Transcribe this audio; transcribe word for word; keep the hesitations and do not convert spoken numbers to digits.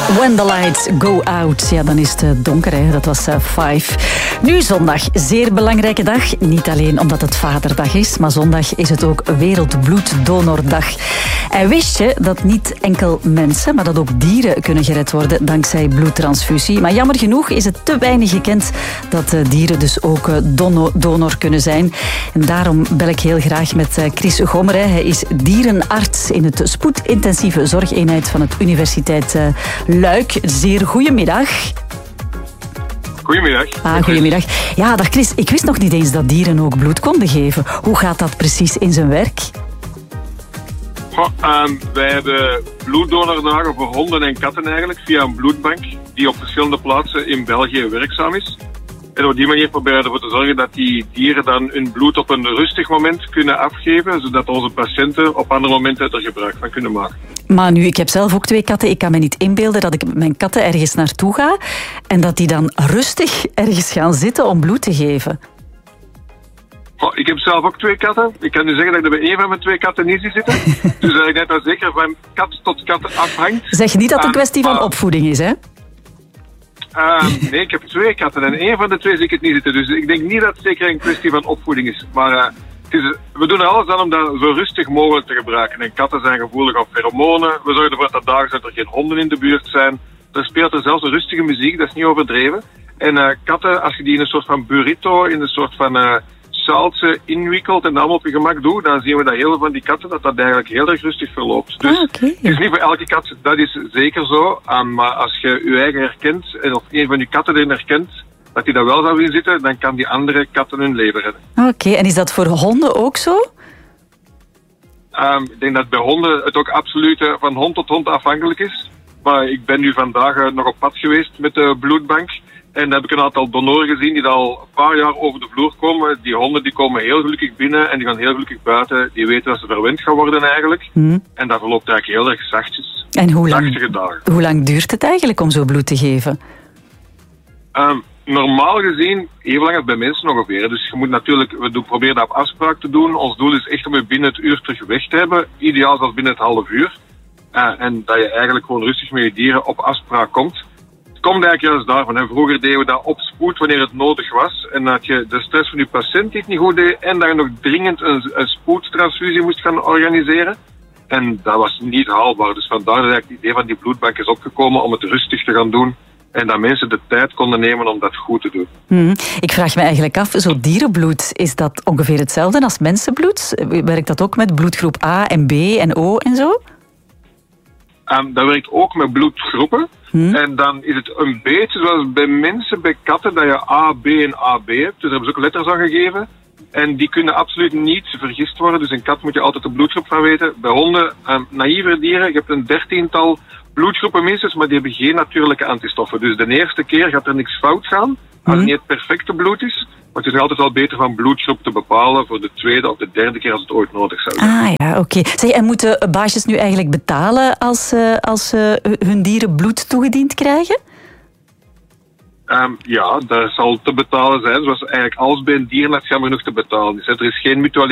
When the lights go out. Ja, dan is het donker, hè. Dat was uh, Five. Nu zondag, zeer belangrijke dag. Niet alleen omdat het Vaderdag is, maar zondag is het ook Wereldbloeddonordag. En wist je dat niet enkel mensen, maar dat ook dieren kunnen gered worden dankzij bloedtransfusie. Maar jammer genoeg is het te weinig gekend dat uh, dieren dus ook uh, dono- donor kunnen zijn. En daarom bel ik heel graag met uh, Chris Gommer. Hè. Hij is dierenarts in het spoedintensieve zorgeenheid van het Universiteit uh, Luik. Zeer goedemiddag. Goedemiddag. Ah, goedemiddag. Ja, dag Chris. Ik wist nog niet eens dat dieren ook bloed konden geven. Hoe gaat dat precies in zijn werk? Goh, um, wij hebben bloeddonordagen voor honden en katten eigenlijk via een bloedbank die op verschillende plaatsen in België werkzaam is. En op die manier proberen we ervoor te zorgen dat die dieren dan hun bloed op een rustig moment kunnen afgeven, zodat onze patiënten op andere momenten er gebruik van kunnen maken. Maar nu, ik heb zelf ook twee katten. Ik kan me niet inbeelden dat ik met mijn katten ergens naartoe ga en dat die dan rustig ergens gaan zitten om bloed te geven. Oh, ik heb zelf ook twee katten. Ik kan nu zeggen dat ik er bij één van mijn twee katten niet zie zitten. Dus dat ik net wel zeker van kat tot kat afhangt. Zeg niet dat het een kwestie van uh, opvoeding is, hè? Uh, nee, ik heb twee katten en één van de twee zie ik het niet zitten. Dus ik denk niet dat het zeker een kwestie van opvoeding is. Maar uh, het is, we doen er alles aan om dat zo rustig mogelijk te gebruiken. En katten zijn gevoelig op pheromonen. We zorgen ervoor dat dagen dat er geen honden in de buurt zijn. Er speelt er zelfs een rustige muziek, dat is niet overdreven. En uh, katten, als je die in een soort van burrito, in een soort van uh, salsa inwikkelt en dat allemaal op je gemak doet, dan zien we dat heel veel van die katten dat dat eigenlijk heel erg rustig verloopt. Dus ah, okay. Het is niet voor elke kat, dat is zeker zo. Um, maar als je je eigen herkent, en of een van je katten erin herkent, dat die dat wel zou willen zitten, dan kan die andere katten hun leven redden. Oké, okay. En is dat voor honden ook zo? Um, ik denk dat bij honden het ook absoluut uh, van hond tot hond afhankelijk is. Maar ik ben nu vandaag uh, nog op pad geweest met de bloedbank. En dan heb ik een aantal donoren gezien die al een paar jaar over de vloer komen. Die honden die komen heel gelukkig binnen en die gaan heel gelukkig buiten. Die weten dat ze verwend gaan worden eigenlijk. Mm. En dat verloopt eigenlijk heel erg zachtjes. En hoe lang, hoe lang duurt het eigenlijk om zo bloed te geven? Um, normaal gezien even lang als bij mensen ongeveer. Dus je moet natuurlijk, we doen, proberen dat op afspraak te doen. Ons doel is echt om je binnen het uur terug weg te hebben. Ideaal zelfs binnen het half uur. Uh, en dat je eigenlijk gewoon rustig met je dieren op afspraak komt. Het komt eigenlijk juist daarvan. En vroeger deden we dat op spoed wanneer het nodig was. En dat je de stress van je patiënt die het niet goed deed en dat je nog dringend een, een spoedtransfusie moest gaan organiseren. En dat was niet haalbaar. Dus vandaar dat eigenlijk het idee van die bloedbank is opgekomen om het rustig te gaan doen. En dat mensen de tijd konden nemen om dat goed te doen. Hmm. Ik vraag me eigenlijk af, zo dierenbloed, is dat ongeveer hetzelfde als mensenbloed? Werkt dat ook met bloedgroep A en B en O en zo? Um, dat werkt ook met bloedgroepen. Hmm. En dan is het een beetje zoals bij mensen, bij katten, dat je A, B en A B hebt. Dus daar hebben ze ook letters aan gegeven. En die kunnen absoluut niet vergist worden. Dus een kat moet je altijd de bloedgroep van weten. Bij honden, um, naïeve dieren, je hebt een dertiental bloedgroepen minstens, maar die hebben geen natuurlijke antistoffen. Dus de eerste keer gaat er niks fout gaan, als het niet het perfecte bloed is. Maar het is altijd wel beter van bloedgroep te bepalen voor de tweede of de derde keer als het ooit nodig zou zijn. Ah ja, oké. Okay. Zeg, en moeten baasjes nu eigenlijk betalen als, uh, als uh, hun dieren bloed toegediend krijgen? Um, ja, daar zal te betalen zijn. Zoals eigenlijk alles bij een dierenarts jammer genoeg te betalen is. Er is geen mutualiteit.